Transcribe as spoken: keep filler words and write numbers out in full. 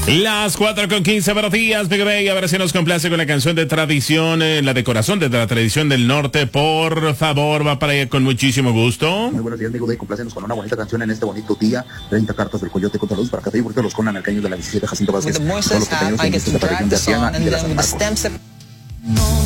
Las cuatro con quince, buenos días, Big Bay. A ver si nos complace con la canción de tradición, eh, la de corazón de la tradición del norte. Por favor, va para allá con muchísimo gusto. Muy buenos días, Big Bay. Complácenos con una bonita canción en este bonito día. treinta cartas del Coyote contra Luz para Café y Burrito, los Conan, Alcaños de la diecisiete, Jacinto Vázquez. With the voices, I get to drag the song and then with the stems.